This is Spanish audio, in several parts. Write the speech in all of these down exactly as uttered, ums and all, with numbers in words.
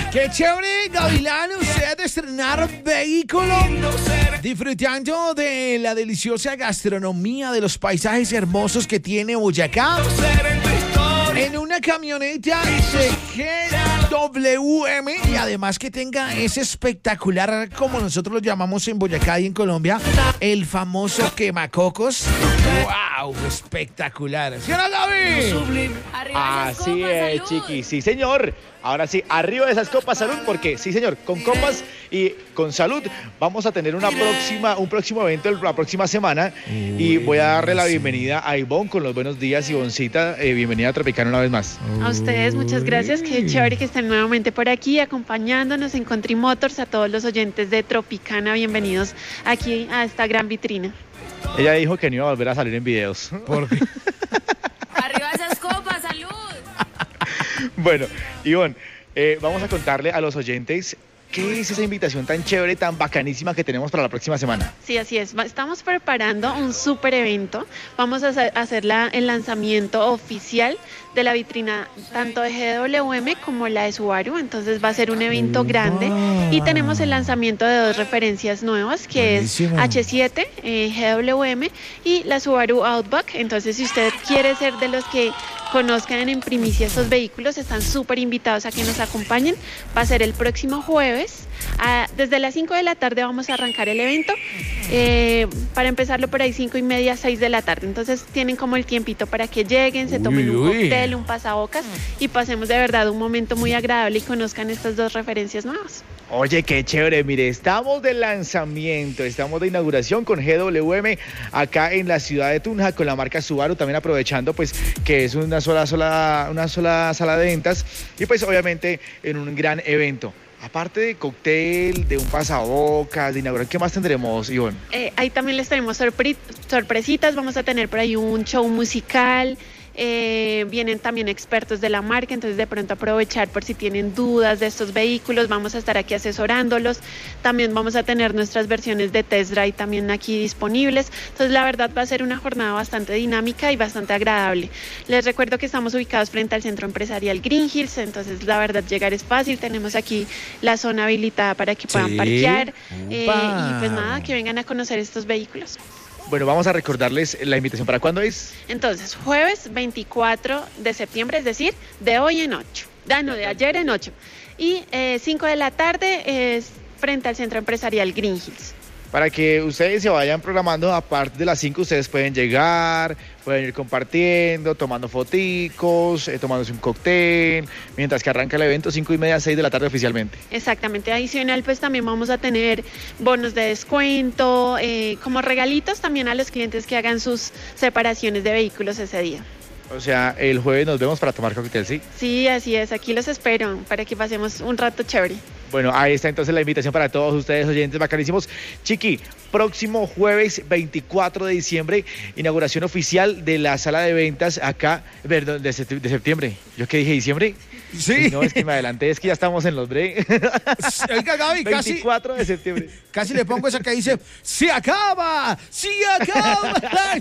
Qué chévere, Gavilán, usted estrenar vehículo, disfrutando de la deliciosa gastronomía, de los paisajes hermosos que tiene Boyacá, en una camioneta G W M, y además que tenga ese espectacular, como nosotros lo llamamos en Boyacá y en Colombia, el famoso quemacocos. ¡Wow! Espectacular. ¿Sí o no, Gaby? Así es, Chiqui. Sí, señor. Ahora sí, arriba de esas copas, salud, porque sí, señor, con copas y con salud vamos a tener una próxima, un próximo evento la próxima semana. Y voy a darle la bienvenida a Ivonne con los buenos días, Ivoncita. Eh, bienvenida a Tropicana una vez más. A ustedes, muchas gracias. Qué chévere que estén nuevamente por aquí acompañándonos en Country Motors. A todos los oyentes de Tropicana, bienvenidos aquí a esta gran vitrina. Ella dijo que no iba a volver a salir en videos. ¿Por qué? Arriba esas copas, salud. Bueno, Ivonne, eh, vamos a contarle a los oyentes qué es esa invitación tan chévere, tan bacanísima que tenemos para la próxima semana. Sí, así es. Estamos preparando un súper evento. Vamos a hacer la, el lanzamiento oficial de la vitrina tanto de G W M como la de Subaru. Entonces va a ser un evento grande y tenemos el lanzamiento de dos referencias nuevas, que Buenísimo. es H siete, eh, G W M y la Subaru Outback. Entonces, si usted quiere ser de los que conozcan en primicia estos vehículos, están súper invitados a que nos acompañen. Va a ser el próximo jueves. A, desde las cinco de la tarde vamos a arrancar el evento, eh, para empezarlo por ahí cinco y media, seis de la tarde. Entonces tienen como el tiempito para que lleguen, se tomen uy, un cóctel, un pasabocas y pasemos de verdad un momento muy agradable y conozcan estas dos referencias nuevas. Oye, qué chévere, mire, estamos de lanzamiento, estamos de inauguración con G W M acá en la ciudad de Tunja con la marca Subaru, también aprovechando pues que es una sola, sola, una sola sala de ventas y pues obviamente en un gran evento. Aparte de cóctel, de un pasabocas, de inaugurar, ¿qué más tendremos, Ivonne? Eh, ahí también les tenemos sorpre- sorpresitas, vamos a tener por ahí un show musical. Eh, vienen también expertos de la marca, entonces de pronto aprovechar por si tienen dudas de estos vehículos, vamos a estar aquí asesorándolos. También vamos a tener nuestras versiones de test drive también aquí disponibles. Entonces la verdad va a ser una jornada bastante dinámica y bastante agradable. Les recuerdo que estamos ubicados frente al centro empresarial Green Hills, entonces la verdad llegar es fácil. Tenemos aquí la zona habilitada para que puedan sí. parquear eh, y pues nada, que vengan a conocer estos vehículos. Bueno, vamos a recordarles la invitación. ¿Para cuándo es? Entonces, jueves veinticuatro de septiembre, es decir, de hoy en ocho. Ah, no, de ayer en ocho. Y eh, cinco de la tarde es frente al Centro Empresarial Green Hills. Para que ustedes se vayan programando, a partir de las cinco ustedes pueden llegar, pueden ir compartiendo, tomando foticos, eh, tomándose un cóctel, mientras que arranca el evento, cinco y media, seis de la tarde oficialmente. Exactamente, adicional pues también vamos a tener bonos de descuento, eh, como regalitos también a los clientes que hagan sus separaciones de vehículos ese día. O sea, el jueves nos vemos para tomar cóctel, ¿sí? Sí, así es, aquí los espero para que pasemos un rato chévere. Bueno, ahí está entonces la invitación para todos ustedes, oyentes bacanísimos. Chiqui, próximo jueves veinticuatro de diciembre, inauguración oficial de la sala de ventas acá, perdón, de, sept- de septiembre. ¿Yo qué dije, diciembre? Sí. No, es que me adelanté, es que ya estamos en los break. Oiga, Gaby, casi... veinticuatro de septiembre. Casi le pongo esa que dice, ¡se acaba! ¡Se acaba!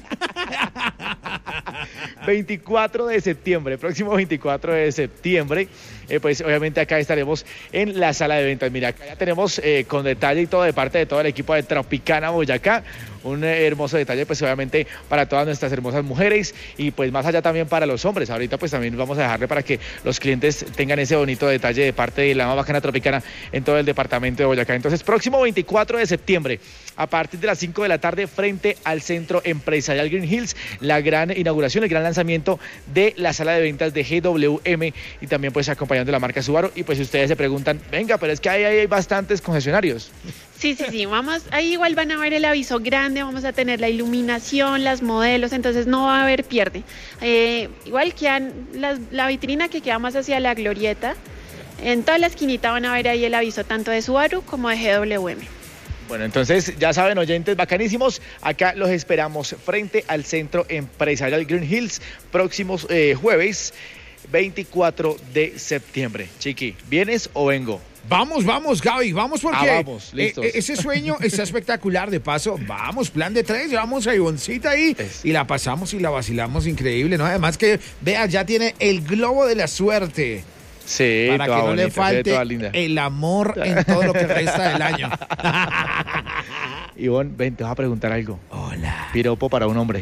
veinticuatro de septiembre, próximo veinticuatro de septiembre, eh, pues obviamente acá estaremos en la sala de ventas. Mira, acá ya tenemos eh, con detalle y todo de parte de todo el equipo de Tropicana Boyacá, un eh, hermoso detalle pues obviamente para todas nuestras hermosas mujeres y pues más allá también para los hombres. Ahorita pues también vamos a dejarle para que los clientes tengan ese bonito detalle de parte de la más bacana Tropicana en todo el departamento de Boyacá. Entonces, próximo veinticuatro de septiembre, a partir de las cinco de la tarde, frente al Centro Empresarial Green Hills, la gran inauguración, el gran lanzamiento de la sala de ventas de G W M y también pues acompañando la marca Subaru. Y pues si ustedes se preguntan, venga, pero es que ahí hay bastantes concesionarios. Sí, sí, sí, vamos, ahí igual van a ver el aviso grande, vamos a tener la iluminación, las modelos, entonces no va a haber pierde. Eh, igual quedan las, la vitrina que queda más hacia la glorieta, en toda la esquinita van a ver ahí el aviso tanto de Subaru como de G W M. Bueno, entonces ya saben, oyentes bacanísimos, acá los esperamos frente al Centro Empresarial Green Hills, próximos eh, jueves veinticuatro de septiembre. Chiqui, ¿vienes o vengo? Vamos, vamos, Gaby, vamos porque ah, vamos, listos. Eh, ese sueño está espectacular. De paso, vamos, plan de tres, llevamos a Ivoncita ahí es. y la pasamos y la vacilamos increíble, ¿no? Además que, vea, ya tiene el globo de la suerte. Sí, para que toda no bonita, le se ve toda falte linda. el amor en todo lo que resta del año. Ivonne, ven, te vas a preguntar algo. Hola. Piropo para un hombre.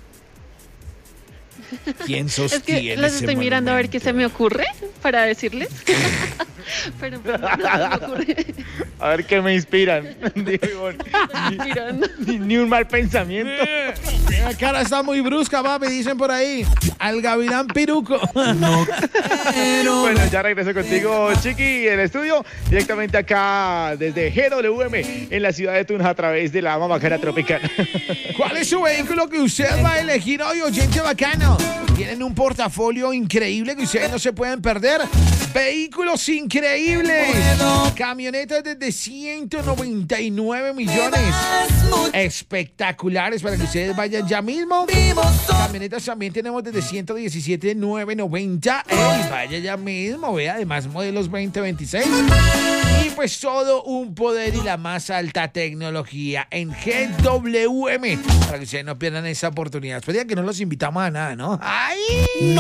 ¿Quién Es sostiene que los ese estoy mirando a ver qué monumento? se me ocurre para decirles. Pero pues, no, no se me ocurre. A ver qué me inspiran. Dijo Ivonne. Mirando. Ni, ni un mal pensamiento. La cara está muy brusca, papi, dicen por ahí. Al Gavilán Piruco. Bueno, ya regreso contigo, Chiqui, en el estudio, directamente acá desde G W M en la ciudad de Tunja a través de la Mamacana Tropicana. ¿Cuál es su vehículo que usted va a elegir hoy, oyente bacano? Tienen un portafolio increíble que ustedes no se pueden perder. Vehículos increíbles. Camionetas desde ciento noventa y nueve millones. Espectaculares para que ustedes vayan ya mismo. Camionetas también tenemos desde ciento diecisiete mil novecientos noventa. Ey, vaya ya mismo, vea, además modelos veinte veintiséis. Y pues todo un poder y la más alta tecnología en G W M para que ustedes no pierdan esa oportunidad. Pues digan que no los invitamos a nada, ¿no? ¡Ay!